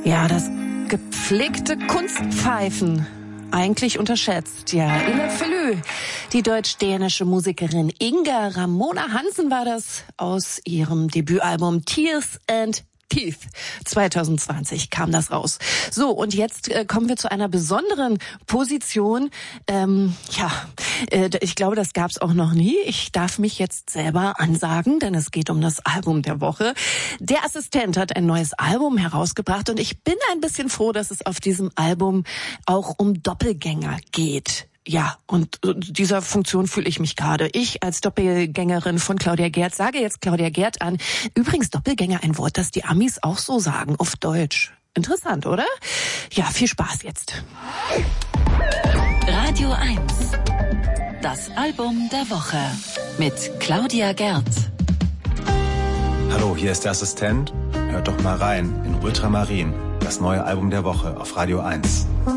Ja, das gepflegte Kunstpfeifen. Eigentlich unterschätzt, ja. Ille Fellö, die deutsch-dänische Musikerin Inga Ramona Hansen war das aus ihrem Debütalbum Tears and Teeth. 2020 kam das raus. So, und jetzt kommen wir zu einer besonderen Position. Ich glaube, das gab's auch noch nie. Ich darf mich jetzt selber ansagen, denn es geht um das Album der Woche. Der Assistent hat ein neues Album herausgebracht und ich bin ein bisschen froh, dass es auf diesem Album auch um Doppelgänger geht. Ja, und dieser Funktion fühle ich mich gerade. Ich als Doppelgängerin von Claudia Gerd sage jetzt Claudia Gerd an. Übrigens Doppelgänger, ein Wort, das die Amis auch so sagen, auf Deutsch. Interessant, oder? Ja, viel Spaß jetzt. Radio 1. Das Album der Woche mit Claudia Gerd. Hallo, hier ist der Assistent. Hört doch mal rein in Ultramarin, das neue Album der Woche auf Radio 1.